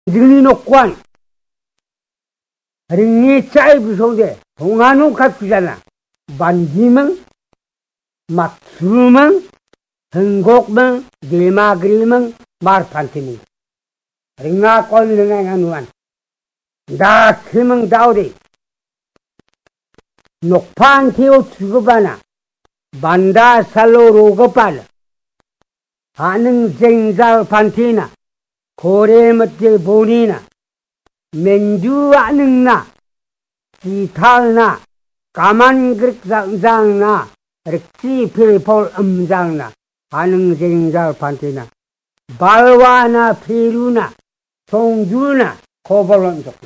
링리녹관 링리 짜이브 소대 동안우 갖구잖아 반지멍 막수멍 흥곡멍 대마그리멍 마르판티멍 링아권 링아가누안 다 크멍 다우리 녹판티오 죽어봐나 반다 살로 로거빨 하능 쟁잘 판티나 고래 멋제 보니나 맨주 아능나 기탈나 까만 그릇장나 렉지 필폴 음장나 하능 쟁잘 판티나 발와나 피루나 송주나 고벌론족나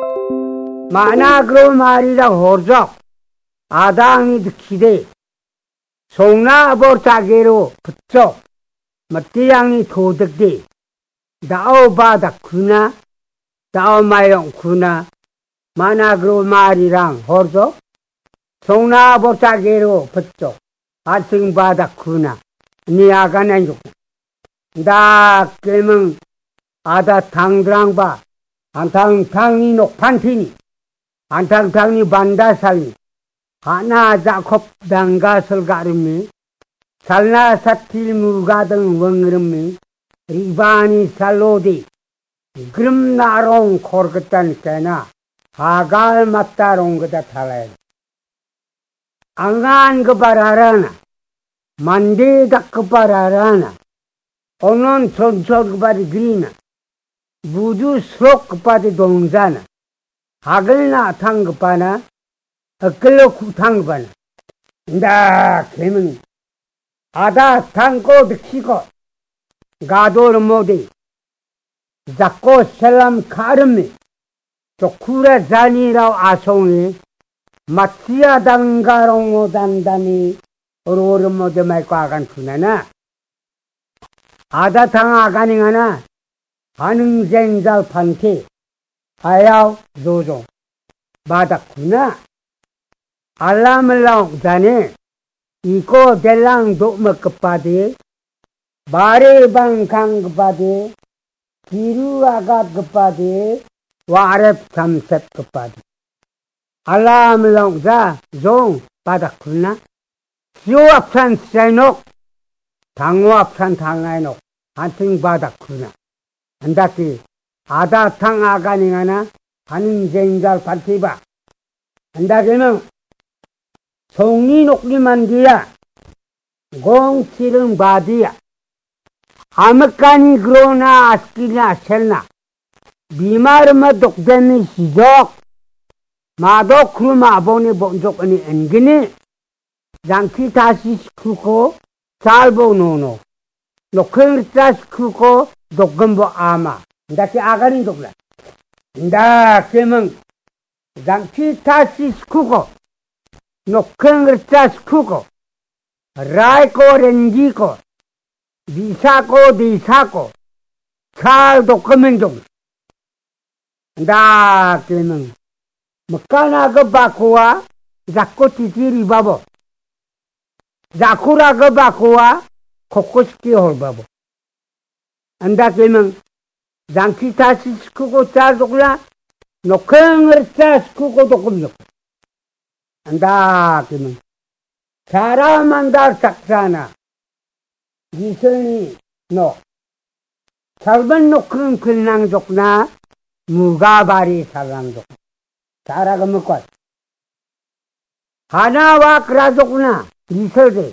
마나그로 말이라 호적 아당이 기대 송나 보타게로 붙여 멋지양이 도덕대 다오 바닥구나 다오 마용구나 마나그로 말이랑 호적 송나 보타게로 붙여 아층 바닥구나 니아가 난족나 다 깨멍 아다 탕드랑바 안탕탕이 녹판티니 안탕탕이 반다살니 하나 자콥 당가설 가름미 살나 사틸 무가등 원그름미 리바니 살로디 그럼 나롱 코르겠단 깨나 하갈 맞다롱 그다 탈라야 안간 그 바라라나 만데다 그 바라라나 오는 전설 그 바리 그리나 무주 스록 그 바리 동자나 하글나 탕 그 바나 어끌로 구탕 그 바나 나 개문 아다 탕고 득시고 가도를 못해 잡고 셀람 가름이 조쿠라 자니라고 아송이 마치야 당가롱 단단히 오르오르 못해 말고 아간 투나나 아다 탕 아가닝하나 하능쟁잘 판티 아야우 조종 마다쿠나 알라멜랑 자네 이거 델랑 도먹 급바디 바레방 강 급바디 기루아가 급바디 와렙 삼셉 급바디 알라멜랑 자종 바다쿠나 지오 앞산 사이녹 당호 앞산 당아이녹 한팅 바다쿠나 안다키 아다 탕 아가닝하나 하능쟁잘 판티바 안다키는 송이 녹리만 디야 공치릉 바디야 아무까니 그러나 아스키나 셀나 비마르마 독대니 시족 마도 크루마 아보니 본족니 엔기니 장키 다시 시쿠고 살보 노노 녹큰 시쿠고 독금보 아마 nda키 아가니 독라 nda키면 장키 다시 시쿠고 녹큰 글자 시쿠고 라이코 렌지코 비사코 디사코 잘 독금은 좀 나 그는 먹가나 그 바꾸와 자꾸 티티리 바보 자쿠라 그 바꾸와 코코스키 홀바보 안다 그는 장키 다시 시쿠고 잘 독라 녹큰 글자 시쿠고 독금 좀 안다 그는 사람한다 작사나 이선이 너 살번 녹큰 근낭족나 무가바리 살랑족 사라가 먹고 하나와 그라족나 이설대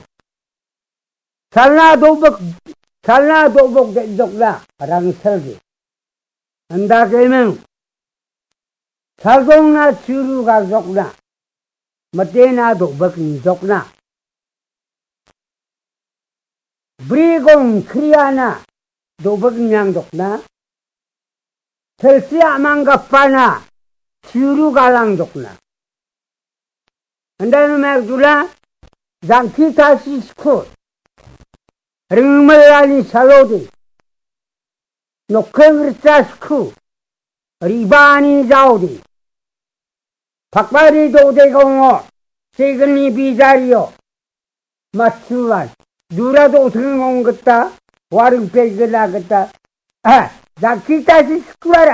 살나 도복 족나 랑설대 안다 그러면 살동나 주루가 족나 머테나 도복 족나 브리공 크리아나 도벅냥 족나 텔시아망가파나 지루갈랑 족나 안다는 맥주라 장키타시 스쿠 링말라니 살로디 노크르차 스쿠 리바니 자오디 박바리 도대공어 세근이 비자리요 맞추란 누라도 어떻게 온 것다? 와름 빼기를 하겠다. 아, 나 기타시 스쿠라라.